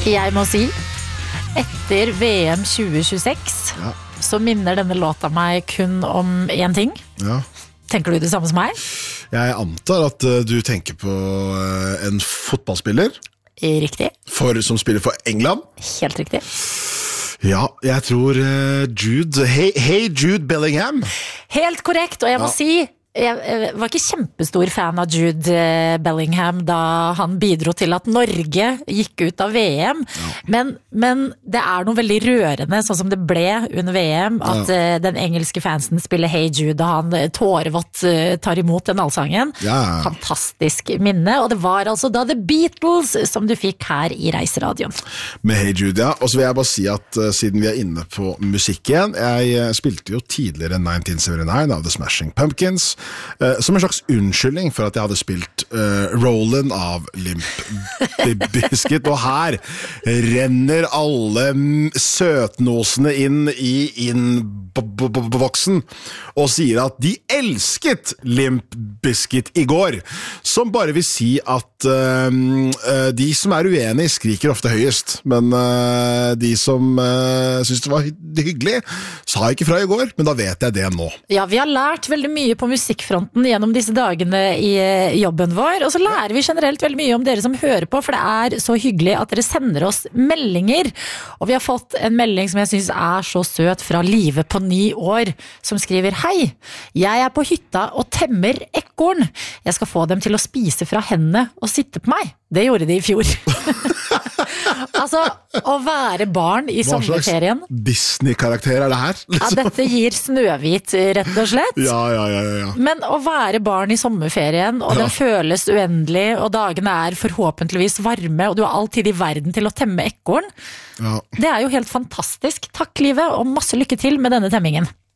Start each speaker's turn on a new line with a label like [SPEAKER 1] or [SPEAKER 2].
[SPEAKER 1] Jeg må si, etter VM 2026, så minner denne låta meg kun om en ting.
[SPEAKER 2] Ja.
[SPEAKER 1] Tenker du det samme som meg?
[SPEAKER 2] Jeg antar at du tenker på en fotballspiller.
[SPEAKER 1] Riktig.
[SPEAKER 2] Som spiller for England.
[SPEAKER 1] Helt riktig.
[SPEAKER 2] Ja, jeg tror Jude. Hey Jude Bellingham.
[SPEAKER 1] Helt korrekt, og jeg må si, jeg var ikke kjempestor fan av Jude Bellingham da han bidro til at Norge gikk ut av VM, men det noe veldig rørende, sånn som det ble under VM, at den engelske fansen spiller Hey Jude, og han tårevått tar imot den allsangen. Fantastisk minne, og det var altså da The Beatles som du fikk her i Reiseradioen.
[SPEAKER 2] Med Hey Jude, ja. Og så vil jeg bare si at siden vi inne på musikk igjen, jeg spilte jo tidligere 1979 av The Smashing Pumpkins, som en slags unnskyldning for at jeg hadde spilt Rollin' av Limp Bizkit, og her renner alle søtnosene inn i innboksen og sier at de elsket Limp Bizkit i går, som bare vil si at de som uenige skriker ofte høyest, men de som synes det var hyggelig sa ikke fra i går, men da vet jeg det nå.
[SPEAKER 1] Ja, vi har lært veldig mye på musikkfronten gjennom disse dagene i jobben vår, og så lærer vi generelt veldig mye om dere som hører på, for det så hyggelig at dere sender oss meldinger, og vi har fått en melding som jeg synes så søt fra Live på 9 år, som skriver: Hei, jeg på hytta og temmer ekorn. Jeg skal få dem til å spise fra hendene og sitte på meg. Det gjorde de i fjor. Altså, å være barn i sommerferien.
[SPEAKER 2] Hva slags Disney-karakter det her? Liksom?
[SPEAKER 1] Ja, dette gir Snøhvit, rett og slett.
[SPEAKER 2] Ja.
[SPEAKER 1] Men å være barn i sommerferien, og den føles uendelig, og dagene forhåpentligvis varme, og du har all tid i verden til å temme ekorn, det jo helt fantastisk. Takk, Live, og masse lykke til med denne temmingen.